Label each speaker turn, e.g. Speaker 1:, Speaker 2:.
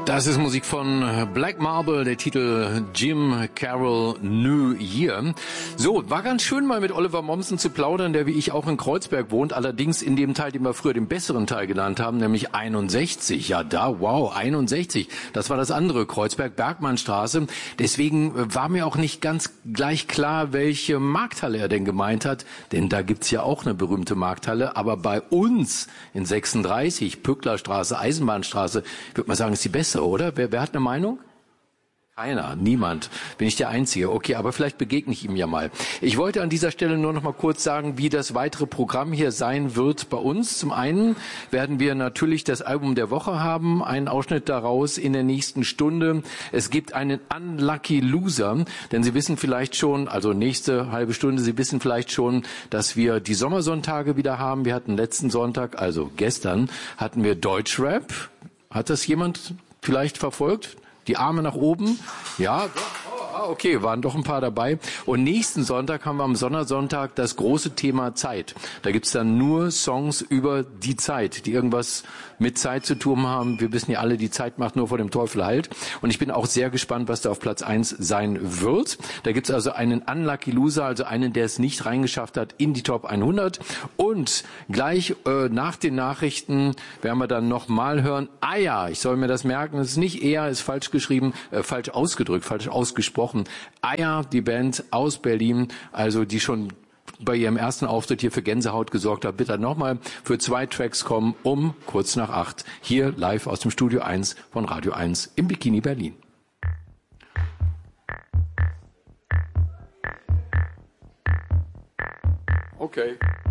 Speaker 1: Das ist Musik von Black Marble, der Titel Jim Carroll New Year. So, war ganz schön mal mit Oliver Mommsen zu plaudern, der wie ich auch in Kreuzberg wohnt, allerdings in dem Teil, den wir früher den besseren Teil genannt haben, nämlich 61. Ja, da, wow, 61. Das war das andere, Kreuzberg-Bergmannstraße. Deswegen war mir auch nicht ganz gleich klar, welche Markthalle er denn gemeint hat, denn da gibt's ja auch eine berühmte Markthalle, aber bei uns in 36, Pücklerstraße, Eisenbahnstraße, würde man sagen, ist die bessere, oder? Wer hat eine Meinung? Keiner, niemand. Bin ich der Einzige. Okay, aber vielleicht begegne ich ihm ja mal. Ich wollte an dieser Stelle nur noch mal kurz sagen, wie das weitere Programm hier sein wird bei uns. Zum einen werden wir natürlich das Album der Woche haben, einen Ausschnitt daraus in der nächsten Stunde. Es gibt einen Unlucky Loser, denn Sie wissen vielleicht schon, also nächste halbe Stunde, Sie wissen vielleicht schon, dass wir die Sommersonntage wieder haben. Wir hatten letzten Sonntag, also gestern, hatten wir Deutschrap. Hat das jemand vielleicht verfolgt? Die Arme nach oben? Ja, okay, waren doch ein paar dabei. Und nächsten Sonntag haben wir am Sonntag das große Thema Zeit. Da gibt's dann nur Songs über die Zeit, die irgendwas mit Zeit zu tun haben. Wir wissen ja alle, die Zeit macht nur vor dem Teufel Halt. Und ich bin auch sehr gespannt, was da auf Platz 1 sein wird. Da gibt's also einen Unlucky Loser, also einen, der es nicht reingeschafft hat in die Top 100. Und gleich nach den Nachrichten werden wir dann nochmal hören. Ah ja, ich soll mir das merken, es ist nicht eher, ist falsch geschrieben, falsch ausgedrückt, falsch ausgesprochen. Aya, die Band aus Berlin, also die schon bei ihrem ersten Auftritt hier für Gänsehaut gesorgt hat, bitte nochmal für 2 Tracks kommen um kurz nach 8. Hier live aus dem Studio 1 von Radio 1 im Bikini Berlin. Okay.